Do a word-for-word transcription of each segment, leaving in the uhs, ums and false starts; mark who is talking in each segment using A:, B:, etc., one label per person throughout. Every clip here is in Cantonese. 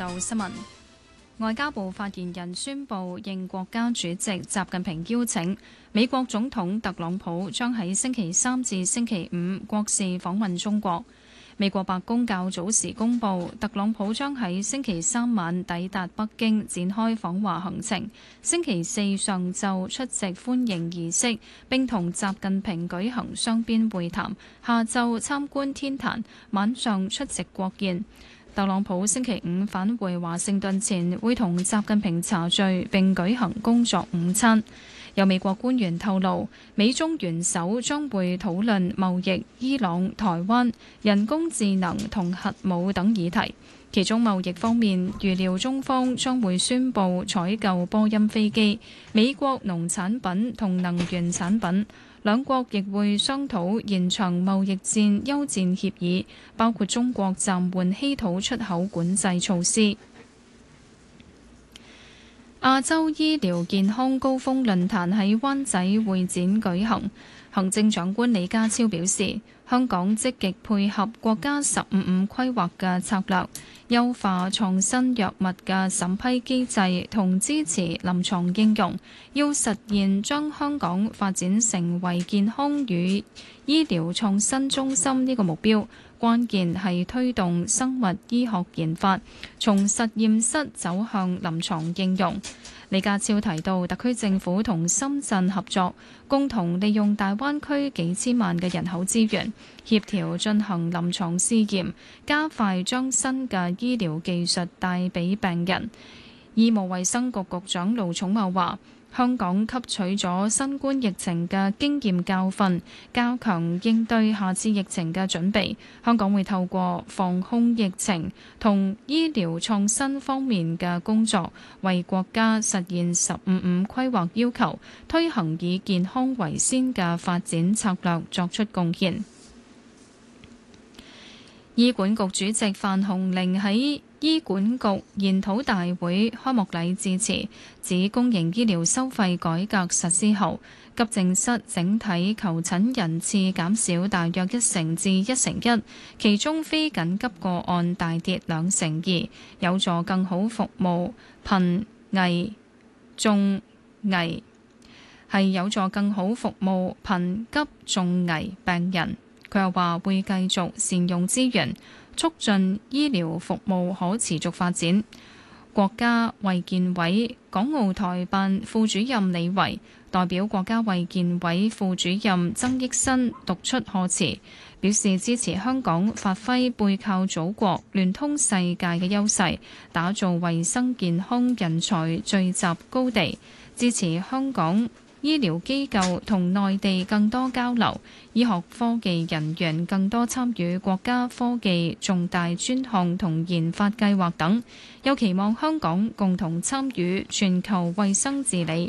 A: 道新聞。外交部發言人宣布，應國家主席習近平邀請，美國總統特朗普將喺星期三至星期五國事訪問中國。美國白宮較早時公布，特朗普將喺星期三晚抵達北京，展開訪華行程。星期四上晝出席歡迎儀式，並同習近平舉行雙邊會談。下晝參觀天壇，晚上出席國宴。特朗普星期五返回華盛頓前，會同習近平茶敘並舉行工作午餐。有美國官員透露，美中元首將會討論貿易、伊朗、台灣、人工智能同核武等議題。其中貿易方面，預料中方將會宣布採購波音飛機、美國農產品同能源產品。兩國亦會商討延長貿易戰休戰協議，包括中國暫緩稀土出口管制措施。亞洲醫療健康高峰論壇喺灣仔會展舉行，行政長官李家超表示，香港積極配合國家十五五規劃嘅策略，優化創新藥物嘅審批機制同支持臨床應用，要實現將香港發展成為健康與醫療創新中心呢個目標。關鍵係推動生物醫學研發，從實驗室走向臨床應用。李家超提到，特區政府同深圳合作，共同利用大灣區幾千萬嘅人口資源，協調進行臨床試驗，加快將新嘅醫療技術帶俾病人。醫務衛生局局長盧寵茂話，香港吸取咗新冠疫情嘅經驗教訓，加強應對下次疫情嘅準備。香港會透過防控疫情同醫療創新方面嘅工作，為國家實現十五五規劃要求，推行以健康為先嘅發展策略作出貢獻。醫管局主席范鴻齡喺醫管局研討大會開幕禮致辭，指公營醫療收費改革實施後，急症室整體求診人次減少大約一成至一成一，其中非緊急個案大跌兩成二，有助更好服務貧危重危，係有助更好服務貧急重危病人。佢又話會繼續善用資源，促進醫療服務可持續發展。國家衛健委港澳台辦副主任李維代表國家衛健委副主任曾益新讀出賀詞，表示支持香港發揮背靠祖國、聯通世界嘅優勢，打造衛生健康人才聚集高地，支持香港醫療機構同內地更多交流，醫學科技人員更多參與國家科技重大專項同研發計劃等，又期望香港共同參與全球衛生治理。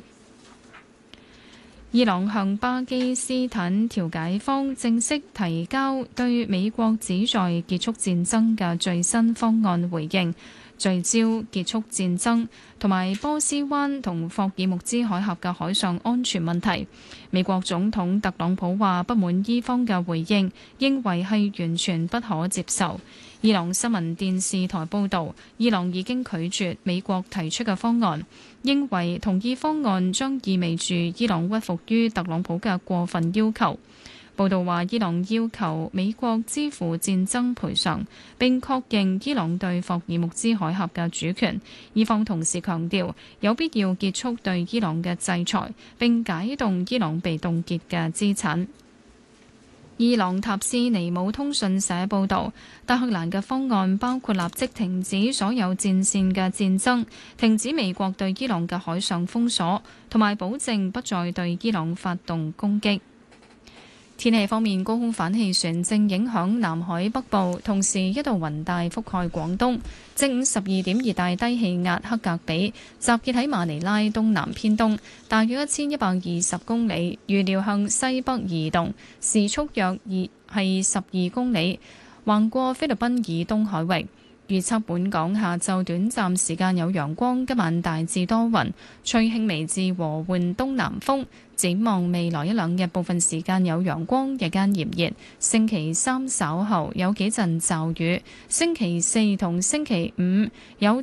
A: 伊朗向巴基斯坦調解方正式提交對美國旨在結束戰爭嘅最新方案回應，聚焦結束戰爭同埋波斯灣同霍爾木茲海峽嘅海上安全問題。美國總統特朗普話不滿伊方嘅回應，認為係完全不可接受。伊朗新聞電視台報導，伊朗已經拒絕美國提出嘅方案，認為同意方案將意味住伊朗屈服於特朗普嘅過分要求。報道話，伊朗要求美國支付戰爭賠償，並確認伊朗對霍爾木茲海峽嘅主權。伊方同時強調，有必要結束對伊朗嘅制裁，並解凍伊朗被凍結嘅資產。伊朗塔斯尼姆通訊社報導，德黑蘭嘅方案包括立即停止所有戰線嘅戰爭，停止美國對伊朗嘅海上封鎖，同埋保證不再對伊朗發動攻擊。天氣方面，高空反氣旋正影響南海北部，同時一道雲帶覆蓋廣東。正午十二點，熱帶低氣壓克格比集結喺馬尼拉東南偏東，大約一千一百二十公里，預料向西北移動，時速約二係十二公里，橫過菲律賓以東海域。預測本港下晝短暫時間有陽光，今晚大致多雲，吹輕微至和緩東南風。展望未來一兩日，部分時間有陽光，日間炎熱。星期三稍後有幾陣驟雨，星期四同星期五有